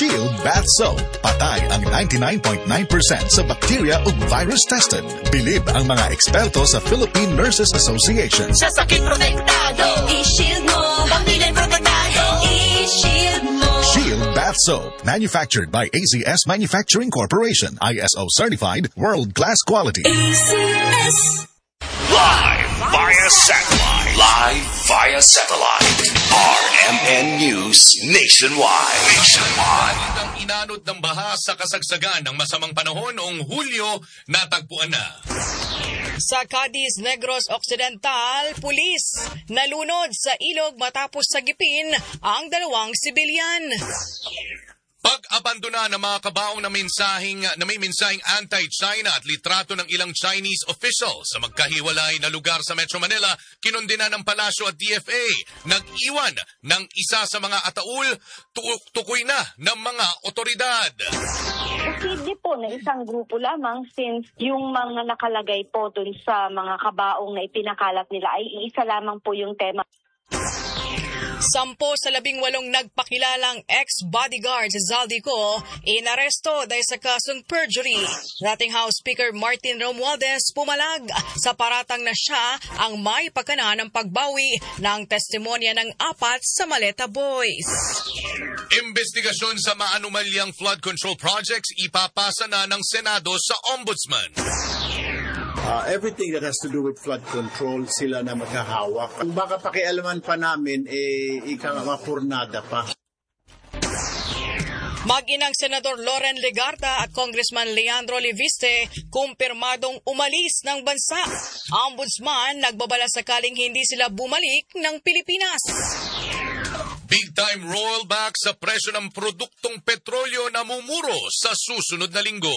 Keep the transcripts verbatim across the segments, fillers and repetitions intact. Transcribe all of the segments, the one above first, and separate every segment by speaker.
Speaker 1: Shield Bath Soap. Patay ang ninety-nine point nine percent sa bacteria ug virus tested. Bilib ang mga eksperto sa Philippine Nurses Association.
Speaker 2: Sa sakit protektado, i-shield mo. Pamilya protektado, i-shield mo.
Speaker 1: Shield Bath Soap. Manufactured by A C S Manufacturing Corporation. I S O certified. World-class quality.
Speaker 2: A C S.
Speaker 3: Live via satellite. Live via satellite. R M N News Nationwide. Nationwide.
Speaker 4: Ang inanod ng baha sa kasagsagan ng masamang panahon noong Hulyo, natagpuan na.
Speaker 5: Sa Cadiz, Negros Occidental, pulis nalunod sa ilog matapos sagipin ang dalawang sibilyan.
Speaker 4: Pag-abandona ng mga kabaong na mensaheng na may mensaheng anti-China at litrato ng ilang Chinese officials sa magkahiwalay na lugar sa Metro Manila, kinundina ng palasyo at D F A. Nag-iwan ng isa sa mga ataul, tukoy na ng mga otoridad.
Speaker 6: Posible po na isang grupo lamang since yung mga nakalagay po dun sa mga kabaong na ipinakalat nila ay isa lamang po yung tema.
Speaker 5: Sampo sa labing walong nagpakilalang ex-bodyguard sa Zaldico, inaresto dahil sa kasong perjury. Dating House Speaker Martin Romualdez pumalag sa paratang na siya ang may pagkana ng pagbawi ng testimonya ng apat sa Maleta Boys.
Speaker 4: Investigasyon sa maanumalyang flood control projects ipapasa na ng Senado sa Ombudsman.
Speaker 7: Uh, everything that has to do with flood control, sila na maghahawak. Kung baka pakialaman pa namin, eh, ika mapurnada pa.
Speaker 5: Mag-inang Senador Loren Legarda at Congressman Leandro Leviste kumpirmadong umalis ng bansa. Ombudsman nagbabala sakaling hindi sila bumalik ng Pilipinas.
Speaker 4: Big-time rollback sa presyo ng produktong petrolyo na mumuro sa susunod na linggo.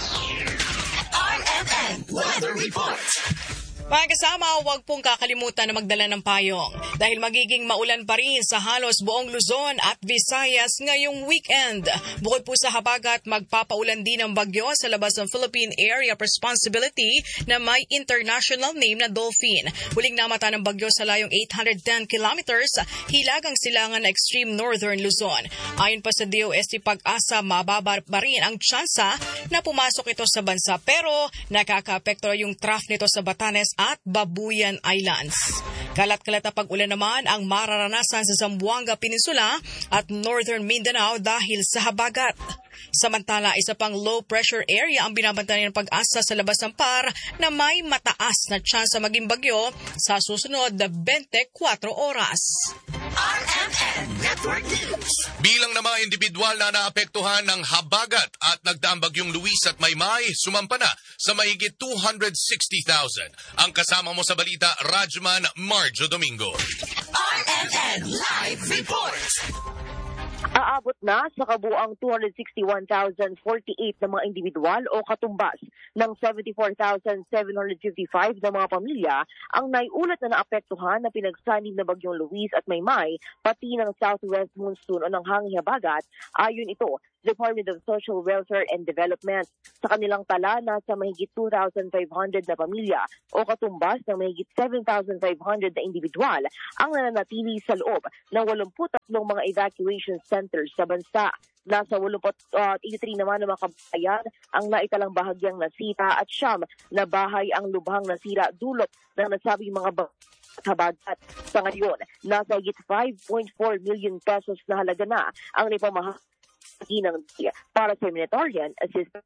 Speaker 2: R M N Weather Report.
Speaker 5: Mga kasama, huwag pong kakalimutan na magdala ng payong dahil magiging maulan pa rin sa halos buong Luzon at Visayas ngayong weekend. Bukod po sa habagat, magpapaulan din ng bagyo sa labas ng Philippine Area of Responsibility na may international name na Dolphin. Huling namata ng bagyo sa layong eight hundred ten kilometers, hilagang silangan na extreme northern Luzon. Ayon pa sa D O S T Pag-asa, mababa pa rin ang tsansa na pumasok ito sa bansa pero nakaka-apekto yung trough nito sa Batanes at Babuyan Islands. Kalat-kalat na pag-ulan naman ang mararanasan sa Zamboanga Peninsula at Northern Mindanao dahil sa habagat. Samantala, isa pang low-pressure area ang binabantayan ng Pag-asa sa labas ng Par na may mataas na tsansa maging bagyo sa susunod na twenty-four oras.
Speaker 2: R M N Network News.
Speaker 4: Bilang na mga individual na naapektuhan ng habagat at nagdaang bagyong Luis at Maymay, sumampa na sa mahigit two hundred sixty thousand. Ang kasama mo sa balita, Rajman Marjo Domingo.
Speaker 2: R M N Live Report.
Speaker 6: Aabot na sa kabuang two hundred sixty-one thousand forty-eight na mga individual o katumbas ng seventy-four thousand seven hundred fifty-five na mga pamilya ang naiulat na naapektuhan na pinagsanib na bagyong Luis at Maymay pati ng southwest monsoon o ng hanging habagat. Ayon ito, Department of Social Welfare and Development. Sa kanilang tala, nasa mahigit two thousand five hundred na pamilya o katumbas ng mahigit seven thousand five hundred na individual ang nananatili sa loob ng eighty-three mga evacuation centers sa bansa. Nasa eighty-three naman ng mga kabayan ang naitalang bahagyang nasita at siyam na bahay ang lubhang nasira dulot ng nasabing mga habagat. Sa ngayon, nasa higit five point four million pesos na halaga na ang nipamahagi ng para sa humanitarian assistance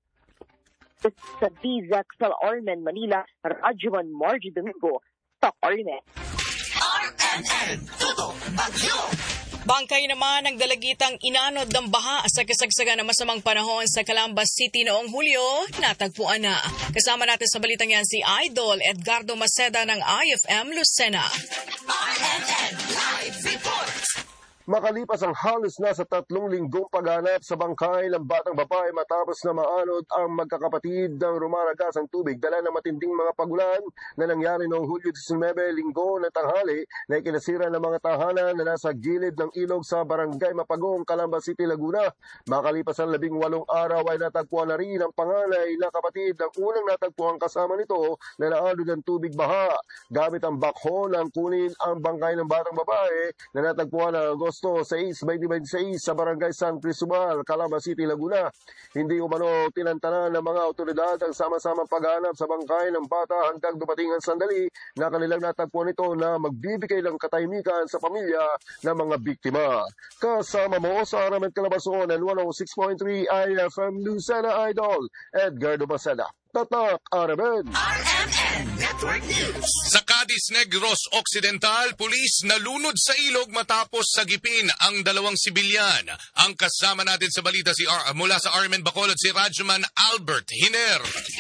Speaker 6: sa D Z A C sa Ormen, Manila. Rajuan Margie Domingo, Talk Ormen.
Speaker 2: R M N Tutok Bagyo.
Speaker 5: Bangkay naman ang dalagitang inanod ng baha sa kasagsagan ng masamang panahon sa Calamba City noong Hulyo, natagpuan na. Kasama natin sa balitang yan si Idol Edgardo Maceda ng I F M Lucena.
Speaker 2: R M N Live Report.
Speaker 8: Makalipas ang halos nasa tatlong linggong paghanap sa bangkay ng batang babae matapos na maanod ang magkakapatid ng rumaragas ang tubig dala ng matinding mga pagulan na nangyari noong Hulyo nineteen, linggo na tanghali na ikinasira ng mga tahanan na nasa gilid ng ilog sa Barangay Mapagong, Calamba City, Laguna. Makalipas ang labing walong araw ay natagpuan na rin ang panganay na kapatid ng unang natagpuan kasama nito na naanod ng tubig baha. Gamit ang backhoe nang kunin ang bangkay ng batang babae na natagpuan ng Agosto Agosto sais, twenty twenty-six sa Barangay San Cristobal, Calama City, Laguna. Hindi umano tinantanan ng mga otoridad ang sama-samang paghanap sa bangkay ng bata hanggang dumating ang sandali na kanilang natagpuan ito na magbibigay ng katahimikan sa pamilya ng mga biktima. Kasama mo sa R M N Calabarzon and one oh six point three I F M Lucena Idol, Edgardo Baceda. Tatak R M N.
Speaker 2: R M N Network News.
Speaker 4: Sa Cadiz Negros Occidental, pulis nalunod sa ilog matapos sagipin ang dalawang sibilyan. Ang kasama natin sa balita si R- mula sa R M N Bacolod si Radyoman Albert Hiner.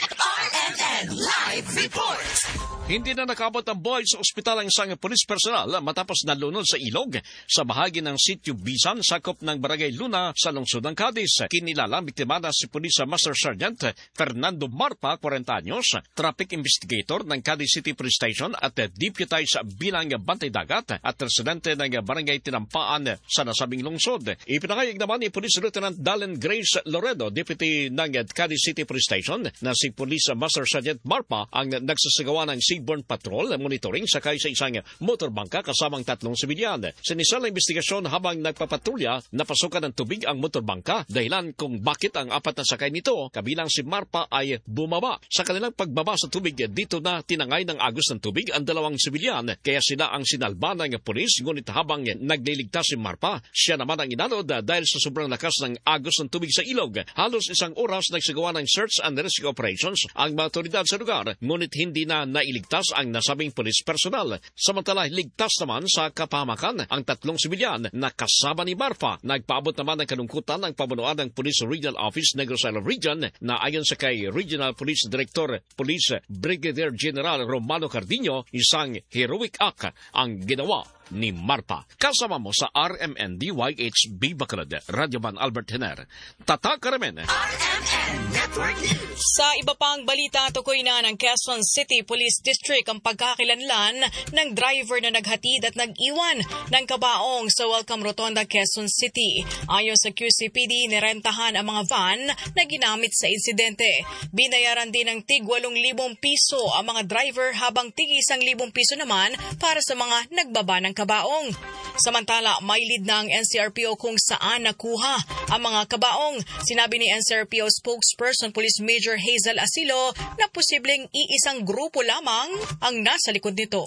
Speaker 2: R M N Live Report.
Speaker 9: Hindi na nakabot ang buhay sa ospital ang isang pulis personal matapos nalunod sa ilog sa bahagi ng Sitio Bisan, sakop ng Barangay Luna sa lungsod ng Cadiz. Kinilala biktima na si Police Master Sergeant Fernando Marpa, forty anyos, traffic investigator ng Cadiz City Police Station at deputized bilang bantay dagat at residente ng Barangay Tinampaan sa nasabing lungsod. Ipinahayag naman ni Police Lieutenant Dalen Grace Loredo, deputy ng Cadiz City Police Station, na si Police Master Sergeant Marpa ang nagsasagawa ng Seaborne Patrol monitoring sakay sa isang motorbangka kasamang tatlong sibilyan. Sinisal ang investigasyon habang nagpapatrolya, napasukan ng tubig ang motorbangka dahilan kung bakit ang apat na sakay nito, kabilang si Marpa, ay bumaba. Sa kanilang pagbaba sa tubig, dito na tinangay ng agos ng tubig ang dalawang sibilyan, kaya sila ang sinalba ng pulis, ngunit habang nagliligtas si Marpa, siya naman ang inanod dahil sa sobrang lakas ng agos ng tubig sa ilog. Halos isang oras nagsagawa ng search and rescue operations ang mga otoridad sa lugar, ngunit hindi na nailigtas ligtas ang nasabing pulis personal. Samantala, ligtas naman sa kapahamakan ang tatlong sibilyan na kasama ni Marfa. Nagpaabot naman ng kalungkutan ng pamunuan ng Police Regional Office Negros Island Region na ayon sa kay Regional Police Director Police Brigadier General Romano Cardino, isang heroic act ang ginawa ni Marpa. Kasama mo sa R M N D Y H B Bacolod, Radyoman Albert Hiner. Tatak R M N.
Speaker 2: R M N Network News.
Speaker 5: Sa iba pang balita, tukoy na ng Quezon City Police District ang pagkakilanlan ng driver na naghatid at nag-iwan ng kabaong sa Welcome Rotonda, Quezon City. Ayon sa Q C P D, nirentahan ang mga van na ginamit sa insidente. Binayaran din ng tig walong libong piso ang mga driver habang tig isang libong piso naman para sa mga nagbaba ng kabaong. Samantala, may lead ng N C R P O kung saan nakuha ang mga kabaong. Sinabi ni N C R P O spokesperson Police Major Hazel Asilo na posibleng iisang grupo lamang ang nasa likod nito.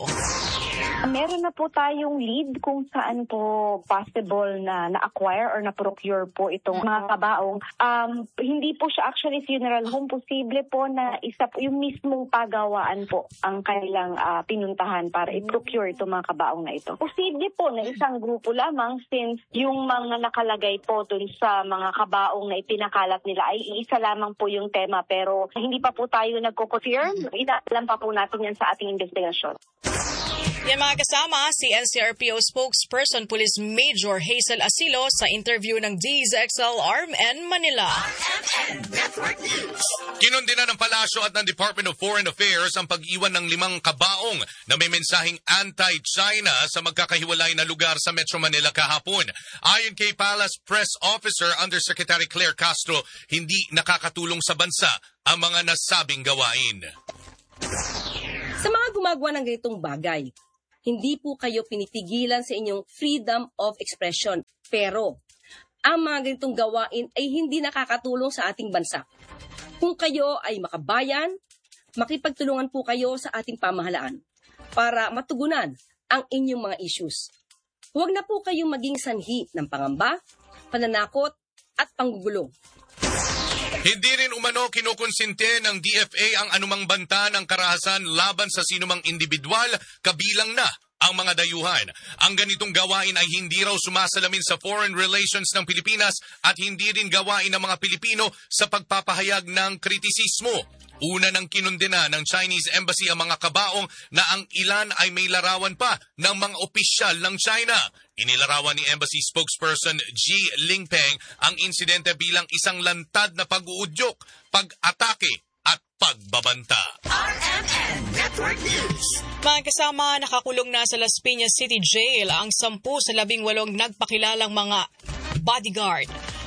Speaker 10: Meron na po tayong lead kung saan po possible na na-acquire or na-procure po itong mga kabaong. Um, hindi po siya actually funeral home. Posible po na isa po, yung mismong pagawaan po ang kanilang uh, pinuntahan para i-procure itong mga kabaong na ito. Posible po na isang grupo lamang since yung mga nakalagay po dun sa mga kabaong na ipinakalat nila ay isa lamang po yung tema, pero hindi pa po tayo nagko-confirm. Inaalam pa po natin yan sa ating investigasyon.
Speaker 5: Yan mga kasama, si N C R P O spokesperson Police Major Hazel Asilo sa interview ng D Z X L R M N Manila.
Speaker 2: R M N Network News.
Speaker 4: Kinundina ng Palasyo at ng Department of Foreign Affairs ang pag-iwan ng limang kabaong na may mensaheng anti-China sa magkakahiwalay na lugar sa Metro Manila kahapon. Ayon kay Palace Press Officer Undersecretary Claire Castro, hindi nakakatulong sa bansa ang mga nasabing gawain.
Speaker 11: Sa mga gumagawa ng ganitong bagay, hindi po kayo pinitigilan sa inyong freedom of expression. Pero, ang mga ganitong gawain ay hindi nakakatulong sa ating bansa. Kung kayo ay makabayan, makipagtulungan po kayo sa ating pamahalaan para matugunan ang inyong mga issues. Huwag na po kayong maging sanhi ng pangamba, pananakot at panggugulo.
Speaker 4: Hindi rin umano kinukonsinte ng D F A ang anumang banta ng karahasan laban sa sinumang individual, kabilang na ang mga dayuhan. Ang ganitong gawain ay hindi raw sumasalamin sa foreign relations ng Pilipinas at hindi rin gawain ng mga Pilipino sa pagpapahayag ng kritisismo. Una nang kinundina ng Chinese Embassy ang mga kabaong na ang ilan ay may larawan pa ng mga opisyal ng China. Inilarawan ni Embassy spokesperson G. Lingpeng ang insidente bilang isang lantad na pag-uudyok, pag-atake at pagbabanta.
Speaker 2: R M N Network News.
Speaker 5: Mga kasama, nakakulong na sa Las Piñas City Jail ang sampu sa labing walong nagpakilalang mga bodyguard.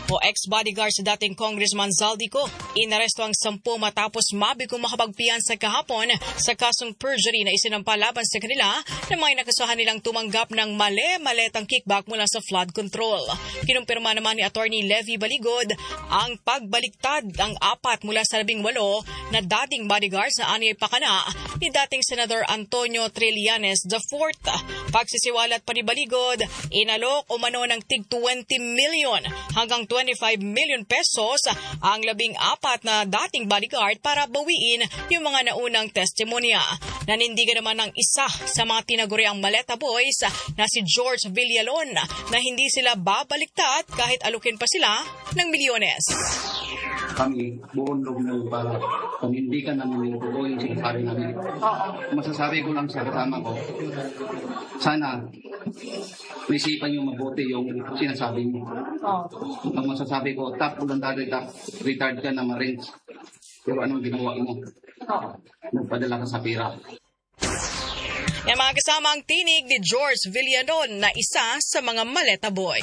Speaker 5: o ex-bodyguard sa dating Congressman Zaldico. Inaresto ang sampu matapos mabigong makapagpiyansa kahapon sa kasong perjury na isinampa laban sa kanila na may nakasuhan nilang tumanggap ng mali-maletang kickback mula sa flood control. Kinumpirma naman ni Attorney Levy Baligod ang pagbaliktad ng apat mula sa labing walo na dating bodyguards na ani pakana ni dating Senador Antonio Trillanes the fourth. Pagsisiwalat pa ni Baligod, inalok o mano ng tig twenty million hanggang twenty-five million pesos ang labing apat na dating bodyguard para bawiin yung mga naunang testimonya. Nanindigan naman ng isa sa mga tinaguriang Maleta Boys na si George Villalon na hindi sila babaliktad kahit alukin pa sila ng milyones.
Speaker 12: Kami, buong loob ng para panindigan namin yung totoo yung sinasabi namin. Masasabi ko lang sa kasama ko, sana isipan nyo mabuti yung sinasabi nyo. Ang masasabi ko, top voluntary top, retired ka na Marines. Pero anong ginawa mo? Nagpadala ka sa pira.
Speaker 5: Yan mga kasama ang tinig ni George Villanon na isa sa mga Maleta Boys.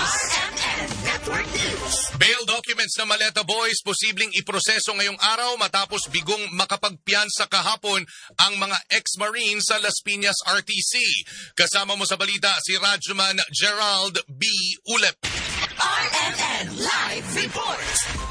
Speaker 4: Bail documents ng Maleta Boys posibleng iproseso ngayong araw matapos bigong makapagpiyansa kahapon ang mga ex-Marines sa Las Piñas R T C. Kasama mo sa balita si Radyoman Gerald B. Ulep.
Speaker 3: R M N Live Report.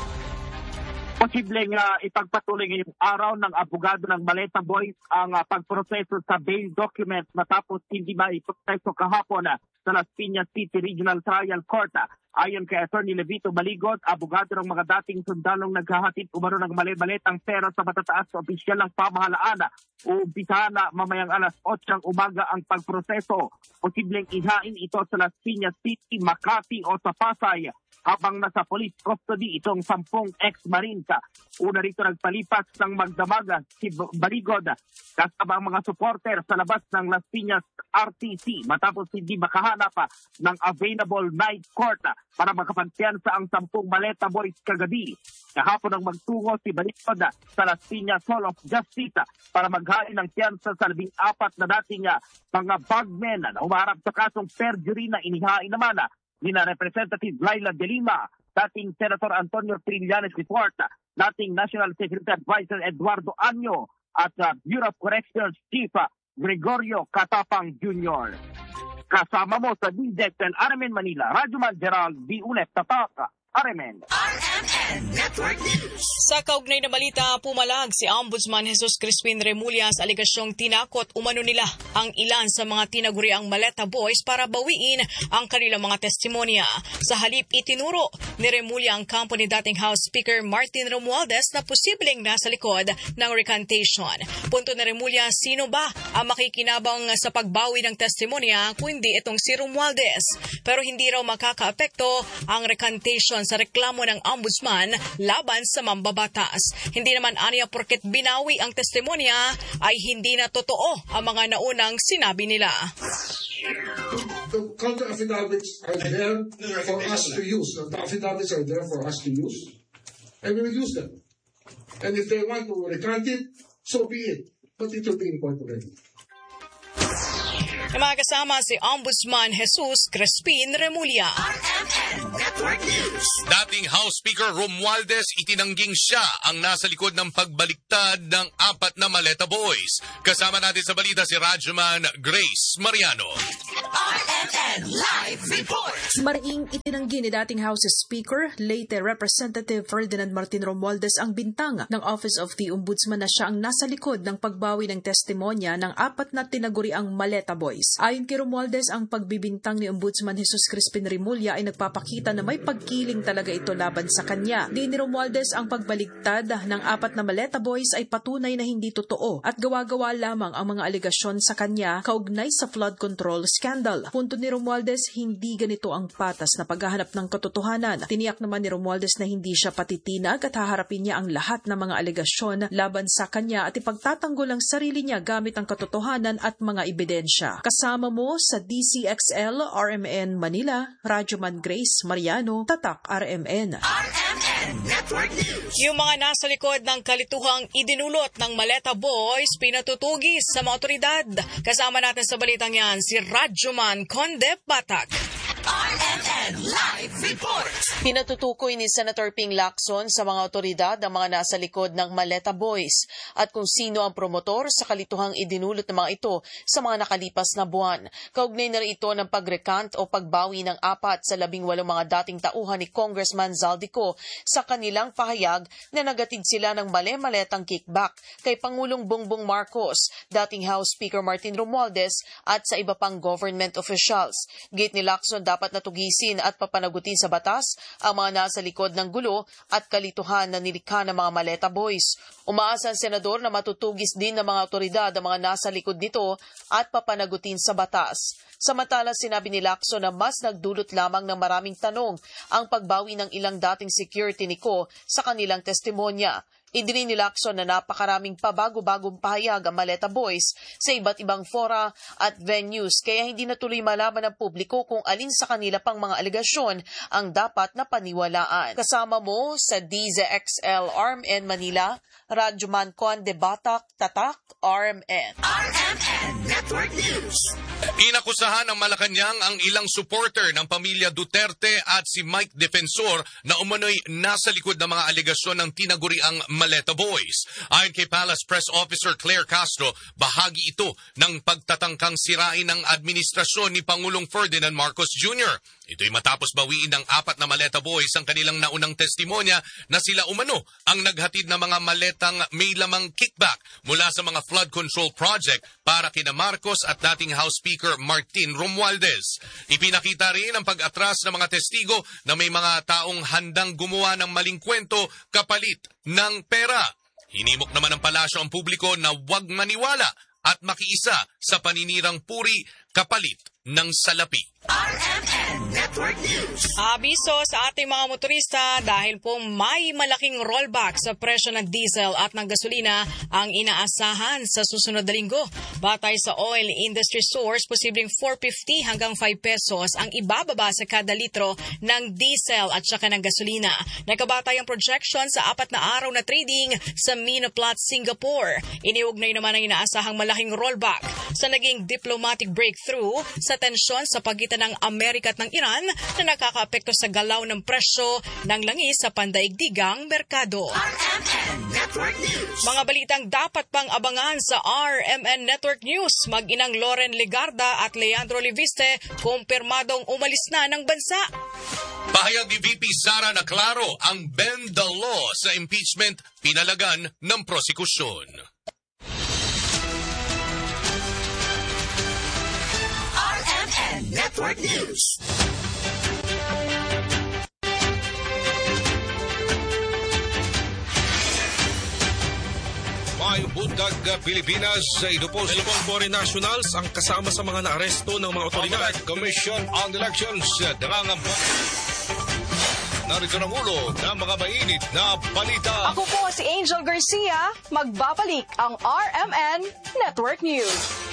Speaker 13: Posibleng uh, ipagpatuloy ngayong araw ng abogado ng Maleta Boys ang uh, pagproseso sa bail document matapos hindi maiproseso kahapon uh, sa Las Piñas City Regional Trial Court. Uh, ayon kay Attorney Levito Baligot, abogado ng mga dating sundalong naghahatid umano ng mali-maletang pera sa matataas na opisyal ng pamahalaan. Uumpisahan na mamayang alas otso ng umaga ang pagproseso. Posibleng ihain ito sa Las Piñas City, Makati o sa Pasay habang nasa police custody itong sampung ex-Marines. Una rito nagpalipas ng magdamaga si Baligod kasama ang mga supporter sa labas ng Las Piñas R T C matapos hindi makahanap ng available night court para makapagpiyansa ang sampung Maleta Boys kagabi. Kahapon ang magtungo si Baligod sa Las Piñas Hall of Justice para maghain ng piyansa sa labing apat na dating mga bagmen na umarap sa kasong perjury na inihain naman ni na Representative Laila De Lima, dating Senator Antonio Trillanes the fourth, dating National Security Advisor Eduardo Anyo at uh, Bureau of Corrections Chief uh, Gregorio Catapang Junior Kasama mo sa D Z N R M N Manila, Radyoman Gerald B. Ulep, Tatak, R M N.
Speaker 3: R M N Network News.
Speaker 5: Sa kaugnay na balita, pumalag si Ombudsman Jesus Crispin Remulla sa aligasyong tinakot umano nila ang ilan sa mga tinaguriang Maleta Boys para bawiin ang kanilang mga testimonya. Sa halip, itinuro ni Remulla ang kampo ni dating House Speaker Martin Romualdez na posibleng nasa likod ng recantation. Punto ni Remulla, sino ba ang makikinabang sa pagbawi ng testimonya kundi itong si Romualdez? Pero hindi raw makakaapekto ang recantation sa reklamo ng Ombudsman laban sa mambabatas. Hindi naman aniya porket binawi ang testimonya ay hindi na totoo ang mga naunang sinabi nila.
Speaker 14: The counter affidavits are there for us to use. The affidavits are there for us to use, and we will use them. And if they want to recant it, so be it. But it will be in court already.
Speaker 5: Mga kasama si Ombudsman Jesus Crispin Remulla.
Speaker 3: R M N Network News.
Speaker 4: Dating House Speaker Romualdez, itinangging siya ang nasa likod ng pagbaliktad ng apat na Maleta Boys. Kasama natin sa balita si Radyoman Grace Mariano.
Speaker 3: R M N Live Report.
Speaker 15: Mariing itinanggi ni dating House Speaker, late Representative Ferdinand Martin Romualdez ang bintang ng Office of the Ombudsman na siya ang nasa likod ng pagbawi ng testimonya ng apat na tinaguriang Maleta Boys. Ayon kay Romualdez, ang pagbibintang ni Ombudsman Jesus Crispin Remulla ay nagpapakita na may pagkiling talaga ito laban sa kanya. Di ni Romualdez, ang pagbaligtad ng apat na Maleta Boys ay patunay na hindi totoo at gawa-gawa lamang ang mga aligasyon sa kanya kaugnay sa flood control scandal. Punto ni Romualdez, hindi ganito ang patas na paghahanap ng katotohanan. Tiniyak naman ni Romualdez na hindi siya patitinag at haharapin niya ang lahat ng mga aligasyon laban sa kanya at ipagtatanggol ang sarili niya gamit ang katotohanan at mga ebidensya. Kasama mo sa D C X L, R M N Manila, Radyoman Grace Mariano, Tatak R M N.
Speaker 3: R M N Network News.
Speaker 5: Yung mga nasa likod ng kalituhang idinulot ng Maleta Boys, pinatutugis sa mga otoridad. Kasama natin sa balitang yan si Radyoman Conde Batak.
Speaker 3: R M N Live Report.
Speaker 16: Pinatutukoy ni Senator Ping Lacson sa mga otoridad ang mga nasa likod ng Maleta Boys at kung sino ang promotor sa kalituhang idinulot ng mga ito sa mga nakalipas na buwan. Kaugnay na rin ito ng pag-recant o pagbawi ng apat sa labing walong mga dating tauhan ni Congressman Zaldico sa kanilang pahayag na nagatid sila ng male-maletang kickback kay Pangulong Bongbong Marcos, dating House Speaker Martin Romualdez at sa iba pang government officials. Gate ni Lacson dapat natugisin at papanagutin sa batas ang mga nasa likod ng gulo at kalituhan na nilikha ng mga Maleta Boys. Umaasa ang senador na matutugis din ng mga otoridad ang mga nasa likod nito at papanagutin sa batas. Samantala, sinabi ni Lacson na mas nagdulot lamang ng maraming tanong ang pagbawi ng ilang dating security ni Ko sa kanilang testimonya. Idinin ni Lacson na napakaraming pabago-bagong pahayag ang Maleta Boys sa iba't ibang fora at venues kaya hindi natuloy malaman ng publiko kung alin sa kanila pang mga alegasyon ang dapat na paniwalaan. Kasama mo sa D Z X L R M N Manila, Radyoman Conde Batak, Tatak, R M N.
Speaker 3: R M N Network News.
Speaker 4: Inakusahan ng Malacanang ang ilang supporter ng pamilya Duterte at si Mike Defensor na umano'y nasa likod ng mga alegasyon ng tinaguriang Maleta Boys. Ayon kay Palace Press Officer Claire Castro, bahagi ito ng pagtatangkang sirain ng administrasyon ni Pangulong Ferdinand Marcos Junior Ito'y matapos bawiin ng apat na Maleta Boys ang kanilang naunang testimonya na sila umano ang naghatid ng mga maletang may lamang kickback mula sa mga flood control project para kina Marcos at dating House Speaker Martin Romualdez. Ipinakita rin ang pag-atras ng mga testigo na may mga taong handang gumawa ng maling kwento kapalit ng pera. Hinimok naman ng palasyo ang publiko na huwag maniwala at makiisa sa paninirang puri kapalit ng salapi.
Speaker 3: R M N Network News.
Speaker 5: Abiso sa ating mga motorista dahil po may malaking rollback sa presyo ng diesel at ng gasolina ang inaasahan sa susunod na linggo. Batay sa oil industry source, posibleng four fifty hanggang five pesos ang ibababa sa kada litro ng diesel at saka ng gasolina. Nakabatay ang projection sa apat na araw na trading sa Minoplat, Singapore. Iniugnay naman ang inaasahang malaking rollback sa naging diplomatic breakthrough sa tensyon sa pagitan ng Amerika at ng Iran na nakakaapekto sa galaw ng presyo ng langis sa pandaigdigang merkado.
Speaker 3: R M N Network News.
Speaker 5: Mga balitang dapat pang abangan sa R M N Network News. Mag-inang Loren Legarda at Leandro Leviste kumpirmadong umalis na ng bansa.
Speaker 4: Pahayag ni V P Sara na klaro ang bend the law sa impeachment pinalagan ng prosekusyon.
Speaker 3: R M N Network News.
Speaker 17: May bundag Pilipinas sa ito po dalawang foreign nationals ang kasama sa mga naaresto ng mga otoridad. Commission on Elections nangangamba. Narito ang ulo ng mga mainit na balita.
Speaker 18: Ako po si Angel Garcia, magbabalik ang R M N Network News.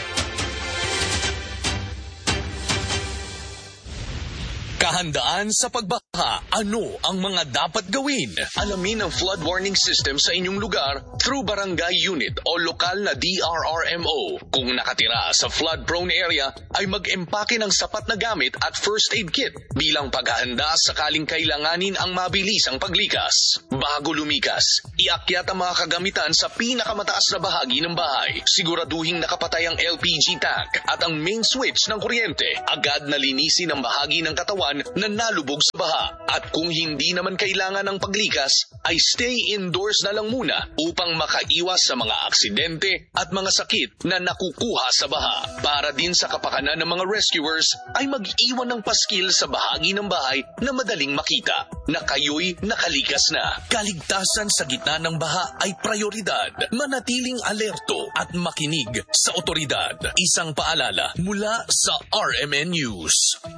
Speaker 19: Kahandaan sa pagbaha. Ano ang mga dapat gawin? Alamin ang flood warning system sa inyong lugar through barangay unit o lokal na D R R M O. Kung nakatira sa flood-prone area, ay mag-empake ng sapat na gamit at first aid kit bilang paghahanda sakaling kailanganin ang mabilisang paglikas. Bago lumikas, iakyat ang mga kagamitan sa pinakamataas na bahagi ng bahay. Siguraduhing nakapatay ang L P G tank at ang main switch ng kuryente. Agad na linisin ang bahagi ng katawan na nalubog sa baha. At kung hindi naman kailangan ng paglikas, ay stay indoors na lang muna upang makaiwas sa mga aksidente at mga sakit na nakukuha sa baha. Para din sa kapakanan ng mga rescuers, ay mag-iwan ng paskil sa bahagi ng bahay na madaling makita na kayo'y nakalikas na. Kaligtasan sa gitna ng baha ay prioridad. Manatiling alerto at makinig sa otoridad. Isang paalala mula sa R M N News.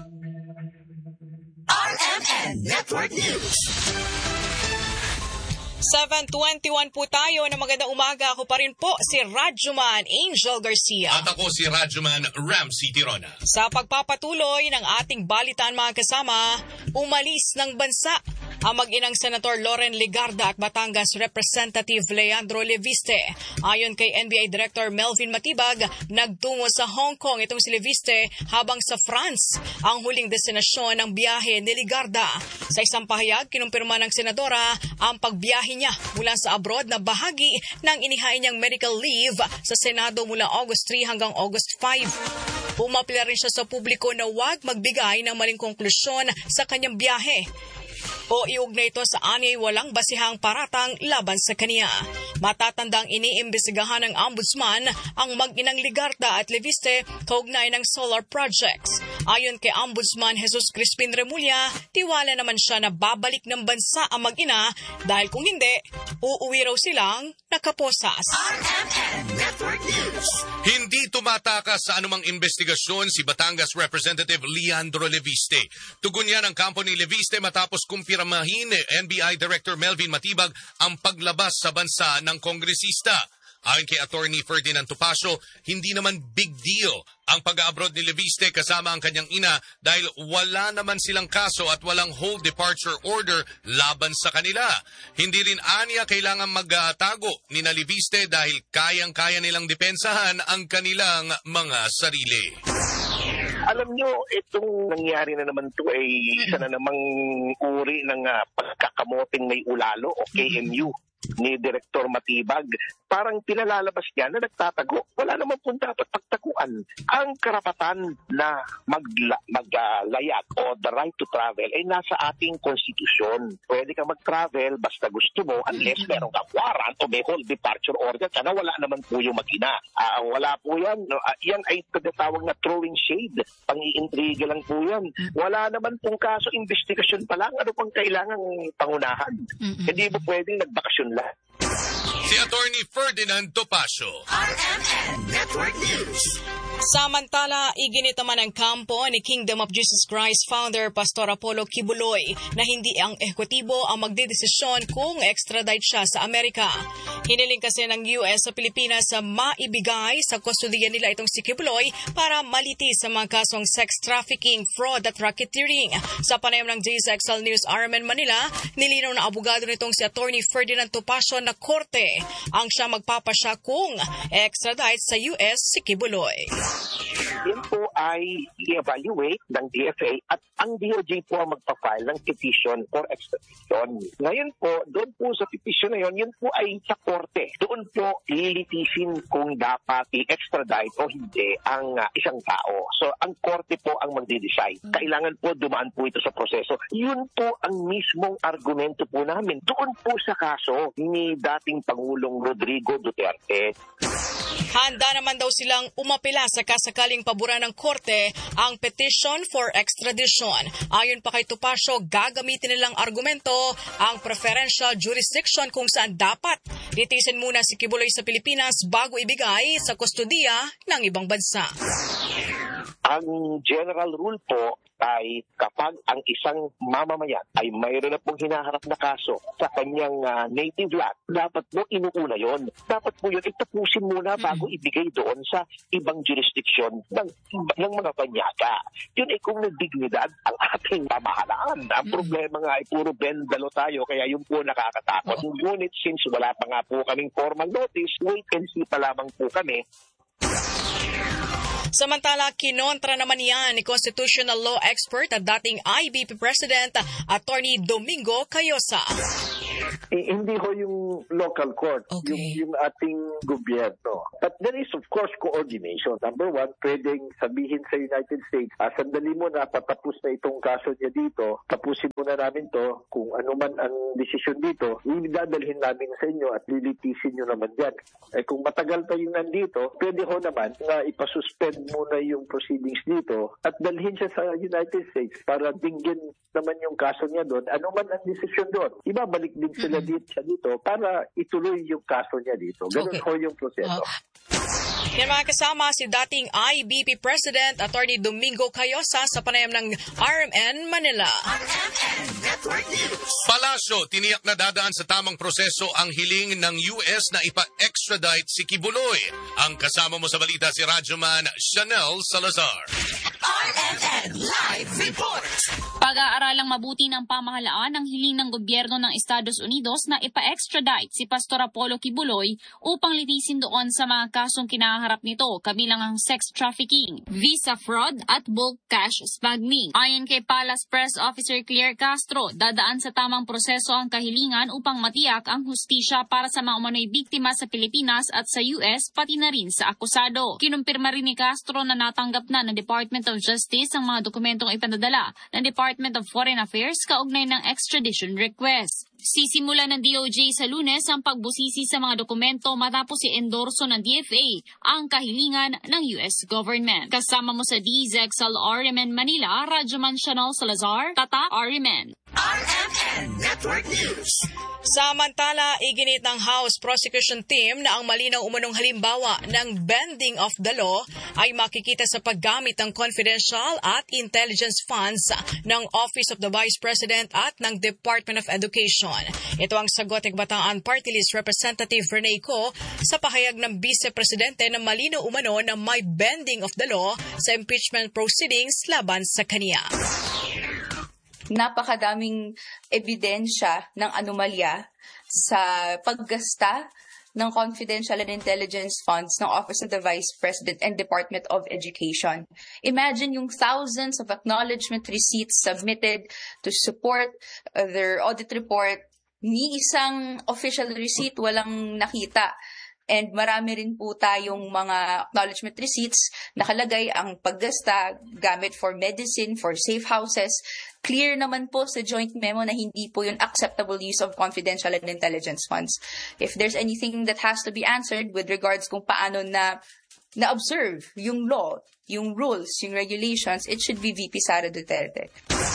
Speaker 3: R M N Network News.
Speaker 5: seven twenty-one po tayo na magandang umaga. Ako pa rin po si Radyoman Angel Garcia.
Speaker 4: At ako si Radyoman Ramsey Tirona.
Speaker 5: Sa pagpapatuloy ng ating balitaan mga kasama, umalis ng bansa. ang mag-inang Senator Loren Legarda at Batangas Representative Leandro Leviste. Ayon kay N B I Director Melvin Matibag, nagtungo sa Hong Kong itong si Leviste habang sa France ang huling destinasyon ng biyahe ni Legarda. Sa isang pahayag, kinumpirma ng senadora ang pagbiyahe niya mula sa abroad na bahagi ng inihain niyang medical leave sa Senado mula August three hanggang August five. Pumapila rin siya sa publiko na huwag magbigay ng maling konklusyon sa kanyang biyahe o iugnay ito sa anyay walang basihang paratang laban sa kaniya. Matatandang iniimbestigahan ng Ombudsman ang mag-inang Legarda at Leviste kaugnay ng solar projects. Ayon kay Ombudsman Jesus Crispin Remulla, tiwala naman siya na babalik ng bansa ang mag-ina dahil kung hindi, uuwi raw silang nakaposas.
Speaker 3: R M N Network News.
Speaker 4: Hindi tumatakas sa anumang investigasyon si Batangas Representative Leandro Leviste. Tugon niya ng kampo ni Leviste matapos kumpirmahin ni N B I Director Melvin Matibag ang paglabas sa bansa ng kongresista. Ayon kay Attorney Ferdinand Topacio, hindi naman big deal ang pag-abroad ni Leviste kasama ang kanyang ina dahil wala naman silang kaso at walang whole departure order laban sa kanila. Hindi rin aniya kailangan magtago ni na Leviste dahil kayang-kaya nilang depensahan ang kanilang mga sarili.
Speaker 20: Alam nyo, itong nangyari na naman to ay isa na namang uri ng uh, pagkakamoting may ulalo o K M U ni Director Matibag. Parang pinalalabas niya na nagtatago. Wala naman po dapat pagtaguan. Ang karapatan na maglayag uh, o the right to travel ay nasa ating konstitusyon. Pwede kang mag-travel basta gusto mo unless meron kang warrant o may whole departure order. Sana wala naman po yung mag-ina. Uh, wala po yan. Uh, yan ay tinatawag na throwing shade. Pang-iintriga lang po yan. Wala naman pong kaso, investigasyon pa lang. Ano pang kailangang pangunahan? Mm-hmm. Hindi mo pwedeng nagbakasyon lang.
Speaker 4: Si Attorney Ferdinand Topacio.
Speaker 3: R M N Network News.
Speaker 5: Samantala, iginit naman ang kampo ni Kingdom of Jesus Christ founder Pastor Apollo Kibuloy na hindi ang ehekutibo ang magdedesisyon kung extradite siya sa Amerika. Hiniling kasi ng U S sa Pilipinas sa maibigay sa kustodiya nila itong si Kibuloy para malitis sa mga kasong sex trafficking, fraud at racketeering. Sa panayam ng J S X L News R M N Manila, nilinaw na abogado nitong si Attorney Ferdinand Topacio na korte ang siya magpapasya kung extradite sa U S si Kibuloy.
Speaker 20: Yan po ay i-evaluate ng D F A at ang D O J po ang magpa-file ng petition for extradition. Ngayon po, doon po sa petition na yun, yun po ay sa korte. Doon po lilitisin kung dapat i-extradite o hindi ang uh, isang tao. So, ang korte po ang magde-decide. Kailangan po dumaan po ito sa proseso. Yun po ang mismong argumento po namin. Doon po sa kaso ni dating Pangulong Rodrigo Duterte.
Speaker 5: Handa naman daw silang umapila sa kasakaling pabura ng korte ang petition for extradition. Ayon pa kay Topacio, gagamitin nilang argumento ang preferential jurisdiction kung saan dapat litisin muna si Kibuloy sa Pilipinas bago ibigay sa kustodiya ng ibang bansa.
Speaker 20: Ang general rule po ay kapag ang isang mamamayan ay mayroon na pong hinaharap na kaso sa kanyang uh, native land, dapat mo inuuna yon. Dapat po yun itapusin muna bago ibigay doon sa ibang jurisdiction ng, ng mga banyaga. Yun ay kung nagdignidad ang ating pamahalaan. Ang problema nga ay puro bendalo tayo, kaya yun po nakakatakot. Ngunit since wala pa nga po kaming formal notice, wait and see pa lamang po kami.
Speaker 5: Samantala, kinontra naman yan ni constitutional law expert at dating I B P President Attorney Domingo Cayosa.
Speaker 21: Eh, hindi ho yung local court, okay. yung, yung ating gobyerno. But there is of course coordination. Number one, pwedeng sabihin sa United States, ah, sandali mo na, patapos na itong kaso niya dito, tapusin mo na namin to, kung ano man ang desisyon dito, idadalhin namin sa inyo at lilitisin nyo naman yan. Eh, kung matagal pa yung nandito, pwede ho naman na ipasuspend muna yung proceedings dito at dalhin siya sa United States para dinggin naman yung kaso niya doon. Ano man ang desisyon doon, ibabalik din sila mm-hmm. dito, siya dito para ituloy yung kaso niya dito. Ganun okay. ho yung proseso.
Speaker 5: Uh, yan mga kasama si dating I B P President Attorney Domingo Cayosa sa panayam ng R M N Manila.
Speaker 3: R M N Network News.
Speaker 4: Palasyo, tiniyak na dadaan sa tamang proseso ang hiling ng U S na ipa-extradite si Kibuloy. Ang kasama mo sa balita si Radyoman Chanel Salazar.
Speaker 3: R M N Live Report.
Speaker 1: Pag-aaralang mabuti ng pamahalaan ang hiling ng gobyerno ng Estados Unidos na ipa-extradite si Pastor Apollo Kibuloy upang litisin doon sa mga kasong kinaharap nito, kabilang ang sex trafficking, visa fraud at bulk cash smuggling. Ayon kay Palace Press Officer Claire Castro, dadaan sa tamang proseso ang kahilingan upang matiyak ang hustisya para sa mga umano'y biktima sa Pilipinas at sa U S, pati na rin sa akusado. Kinumpirma rin ni Castro na natanggap na ng Department of Justice ang mga dokumentong ipinadala ng Department of Foreign Affairs kaugnay ng extradition request. Sisimula ng D O J sa Lunes ang pagbusisi sa mga dokumento matapos i-endorso ng D F A ang kahilingan ng U S government. Kasama mo sa D Z X L R M N Manila, Radyoman Chanel Salazar, Tata R M N.
Speaker 3: R M N Network News.
Speaker 5: Samantala, iginit ng House Prosecution Team na ang malinaw umanong halimbawa ng bending of the law ay makikita sa paggamit ng confidential at intelligence funds ng Office of the Vice President at ng Department of Education. Ito ang sagot ng Bataan Party List Representative Rene Co sa pahayag ng Vice Presidente na malinaw umano na may bending of the law sa impeachment proceedings laban sa kaniya.
Speaker 22: Napakadaming ebidensya ng anomalya sa paggasta ng confidential and intelligence funds ng Office of the Vice President and Department of Education. Imagine yung thousands of acknowledgement receipts submitted to support uh, their audit report. Ni isang official receipt walang nakita. And marami rin po tayong mga acknowledgement receipts nakalagay ang paggasta gamit for medicine, for safe houses. Clear naman po sa joint memo na hindi po yun acceptable use of confidential and intelligence funds. If there's anything that has to be answered with regards kung paano na na-observe yung law, yung rules, yung regulations, it should be V P Sara Duterte.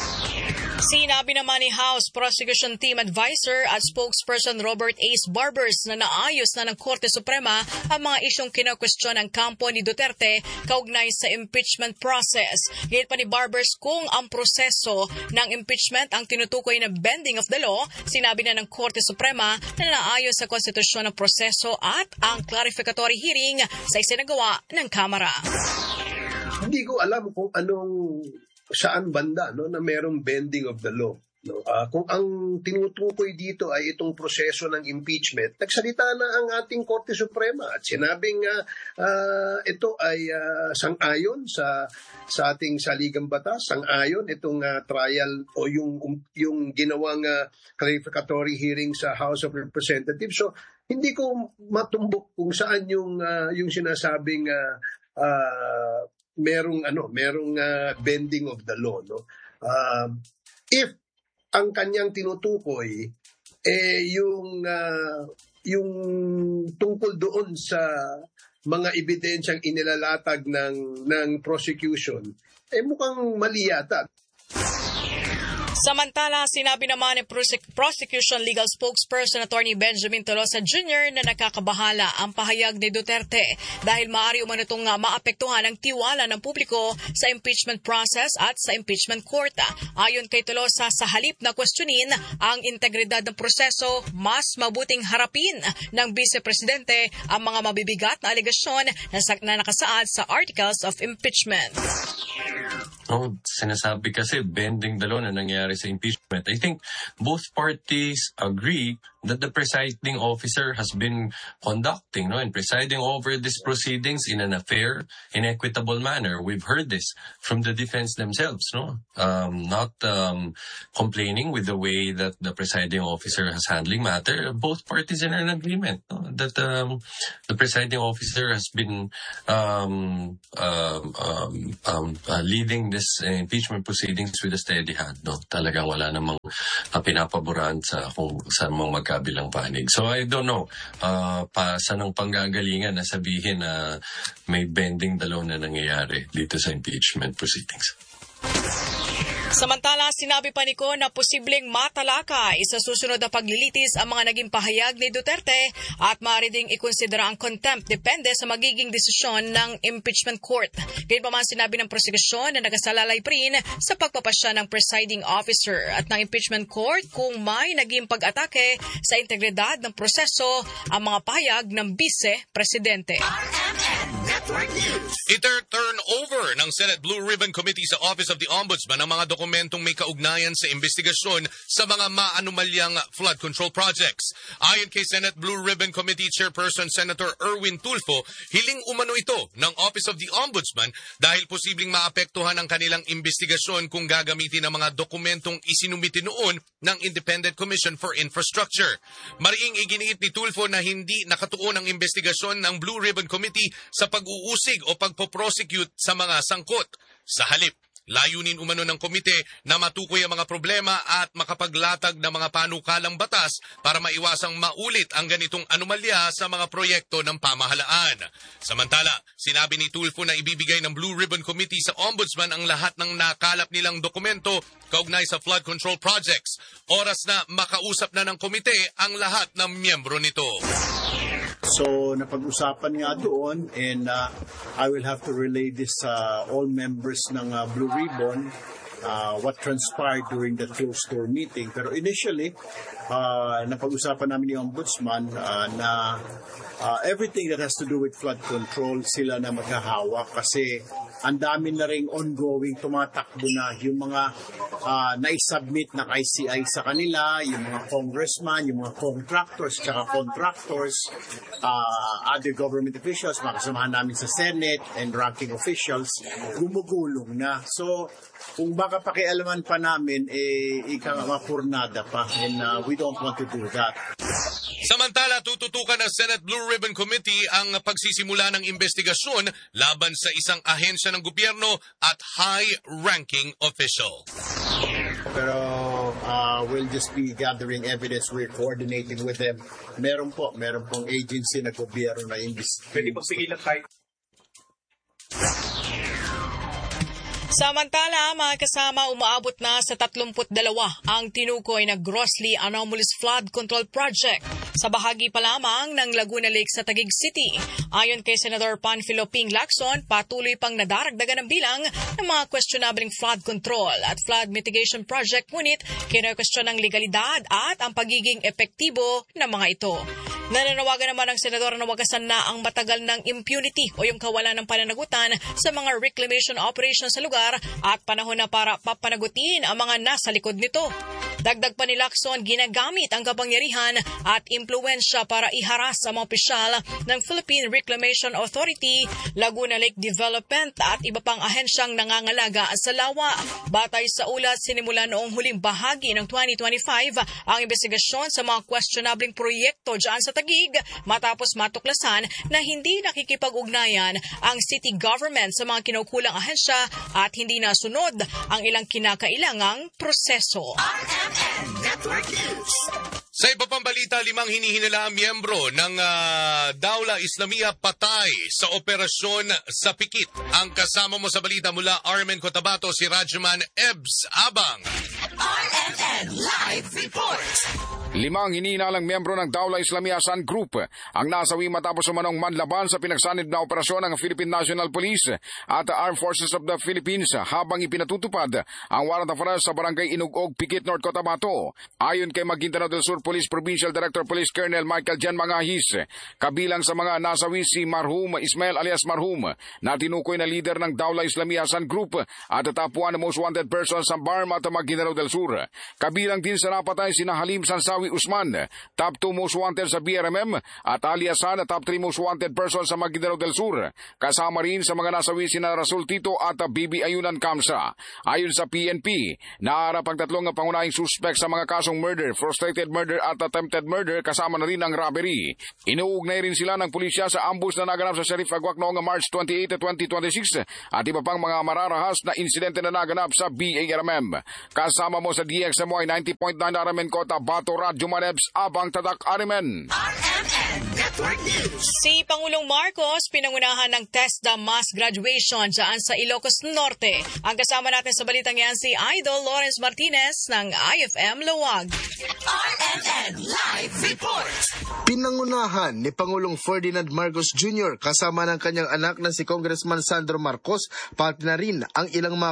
Speaker 5: Sinabi naman ni House Prosecution Team Advisor at spokesperson Robert Ace Barbers na naayos na ng Korte Suprema ang mga isyong kinakwestiyon ng kampo ni Duterte kaugnay sa impeachment process. Gayet pa ni Barbers kung ang proseso ng impeachment ang tinutukoy na bending of the law, sinabi na ng Korte Suprema na naayos sa konstitusyon ng proseso at ang clarificatory hearing sa isinagawa ng Kamara.
Speaker 23: Hindi ko alam kung anong saan banda no na merong bending of the law, no. Uh, kung ang tinutukoy dito ay itong proseso ng impeachment, nagsalita na ang ating Korte Suprema at sinabing uh, uh, ito ay uh, sang-ayon sa sa ating saligang batas, sang-ayon itong uh, trial o yung um, yung ginawang uh, clarificatory hearing sa House of Representatives. So hindi ko matumbok kung saan yung uh, yung sinasabing uh, uh, merong ano, merong uh, bending of the law, no. Uh, if ang kanyang tinutukoy eh yung uh, yung tungkol doon sa mga ebidensyang inilalatag ng ng prosecution, eh mukhang mali yata.
Speaker 5: Samantala, sinabi naman ni Prosecution Legal Spokesperson Attorney Benjamin Tolosa Junior na nakakabahala ang pahayag ni Duterte dahil maaari umano itong maapektuhan ang tiwala ng publiko sa impeachment process at sa impeachment court. Ayon kay Tolosa, sa halip na questionin ang integridad ng proseso, mas mabuting harapin ng Vice Presidente ang mga mabibigat na alegasyon na nakasaad sa Articles of Impeachment.
Speaker 24: Oh, sinasabi kasi bending the law na nangyari sa impeachment. I think both parties agree that the presiding officer has been conducting no, and presiding over these proceedings in an fair and equitable manner. We've heard this from the defense themselves, no, um, not um, complaining with the way that the presiding officer has handling matter. Both parties are in agreement no, that um, the presiding officer has been um, um, um, um, uh, leading this uh, impeachment proceedings with a steady hand. No, talagang wala namang uh, pinapaboran sa kung sa mga magkabilang panig. So I don't know uh, pa saan ang panggagalingan na sabihin na may bending the law na nangyayari dito sa impeachment proceedings.
Speaker 5: Samantala, sinabi pa ni Ko na posibleng matalakay sa susunod na paglilitis ang mga naging pahayag ni Duterte at maaari ding ikonsidera ang contempt depende sa magiging desisyon ng impeachment court. Gayunpaman sinabi ng prosekusyon na nagasalalay pa rin sa pagpapasya ng presiding officer at ng impeachment court kung may naging pag-atake sa integridad ng proseso ang mga pahayag ng Vice-Presidente.
Speaker 4: Iter-turn over ng Senate Blue Ribbon Committee sa Office of the Ombudsman ang mga dokumentong may kaugnayan sa investigasyon sa mga maanumalyang flood control projects. Ayon kay Senate Blue Ribbon Committee Chairperson Senator Erwin Tulfo, hiling umano ito ng Office of the Ombudsman dahil posibleng maapektuhan ang kanilang investigasyon kung gagamitin ang mga dokumentong isinumiti noon ng Independent Commission for Infrastructure. Mariing iginiit ni Tulfo na hindi nakatuon ang investigasyon ng Blue Ribbon Committee sa pag-uusig o pagpo-prosecute sa mga sangkot. Sa halip, layunin umano ng komite na matukoy ang mga problema at makapaglatag ng mga panukalang batas para maiwasang maulit ang ganitong anomalya sa mga proyekto ng pamahalaan. Samantala, sinabi ni Tulfo na ibibigay ng Blue Ribbon Committee sa Ombudsman ang lahat ng nakalap nilang dokumento kaugnay sa flood control projects. Oras na makausap na ng komite ang lahat ng miyembro nito.
Speaker 6: So, napag-usapan nga doon and uh, I will have to relay this sa uh, all members ng uh, Blue Ribbon uh, what transpired during the closed door meeting. Pero initially, uh, napag-usapan namin ni Ombudsman uh, na uh, everything that has to do with flood control sila na maghahawak kasi ang dami na ring ongoing tumatakbo na yung mga uh, na-submit na I C I sa kanila, yung mga congressman, yung mga contractors, tsaka contractors, uh, other government officials, mga kasamahan namin sa Senate and ranking officials, gumugulong na. So, kung baka pakialaman pa namin, eh, ika mapurnada pa and uh, we don't want to do that.
Speaker 4: Samantala, tututukan ng Senate Blue Ribbon Committee ang pagsisimula ng investigasyon laban sa isang ahensya ng gobyerno at high-ranking official.
Speaker 6: Pero uh, we'll just be gathering evidence. We're coordinating with them. Meron po, meron pong agency na gobyerno na imbis.
Speaker 7: Pwede pong pigilan kahit
Speaker 5: Samantala, mga kasama, umaabot na sa tatlumput dalawa ang tinukoy na grossly anomalous flood control project sa bahagi pa lamang ng Laguna Lake sa Taguig City. Ayon kay Senator Panfilo Ping Lacson, patuloy pang nadaragdagan ang bilang ng mga questionabling flood control at flood mitigation project, ngunit kino-question ang legalidad at ang pagiging epektibo ng mga ito. Nananawagan naman ang senador na wagasan na ang matagal ng impunity o yung kawalan ng pananagutan sa mga reclamation operations sa lugar at panahon na para papanagutin ang mga nasa likod nito. Dagdag pa ni Lacson, ginagamit ang kapangyarihan at impluensya para iharas ang mga opisyal ng Philippine Reclamation Authority, Laguna Lake Development at iba pang ahensyang nangangalaga sa lawa. Batay sa ulat, sinimula noong huling bahagi ng twenty twenty-five ang investigasyon sa mga questionabling proyekto dyan sa Taguig matapos matuklasan na hindi nakikipag-ugnayan ang city government sa mga kinukulang ahensya at hindi nasunod ang ilang kinakailangang proseso.
Speaker 3: R M N Network News.
Speaker 4: Sa iba pang balita, limang hinihinalaang miyembro ng uh, Dawla Islamia patay sa operasyon sa Pikit. Ang kasama mo sa balita mula Armen Cotabato, si Radyoman Ebs Abang.
Speaker 3: R M N Live Report.
Speaker 8: Limang hinihinalang miyembro ng Dawla Islamia San Group ang nasawi matapos umanong manlaban sa pinagsanib na operasyon ng Philippine National Police at Armed Forces of the Philippines habang ipinatutupad ang warrant of arrest sa barangay Inugog, Pikit, North Cotabato. Ayon kay Maguindanao del Sur Police Provincial Director Police Colonel Michael Jan Mangahis, kabilang sa mga nasawi si Marhum Ismail alias Marhum na tinukoy na leader ng Dawla Islamia San Group at tapuan ng most wanted person sa B A R M at Maguindanao del Sur. Kabilang din sa napatay si Halim Sansawi Usman, top two most wanted sa B R M M at aliasan top three most wanted person sa Maguindanao del Sur. Kasama rin sa mga nasawi si Rasul Tito at B B Ayunan Kamsa. Ayon sa P N P, naharap ang tatlong pangunahing suspect sa mga kasong murder, frustrated murder at attempted murder kasama na rin ang robbery. Inuugnay rin sila ng pulisya sa ambush na naganap sa Sheriff Aguac noong March twenty-eighth, twenty twenty-six at iba pang mga mararahas na insidente na naganap sa B A R M M. Kasama mo sa D X M Y ninety point nine R M N Kota Bato, Radyo Manebs Abang Tadak Arimen.
Speaker 3: R M M N Network News.
Speaker 5: Si Pangulong Marcos pinangunahan ng TESDA mass graduation dyan sa Ilocos Norte. Ang kasama natin sa balitang yan si Idol Lawrence Martinez ng I F M Lawag.
Speaker 3: R M N Live Report.
Speaker 7: Pinangunahan ni Pangulong Ferdinand Marcos Junior kasama ng kanyang anak na si Congressman Sandro Marcos, pati na rin ang ilang mga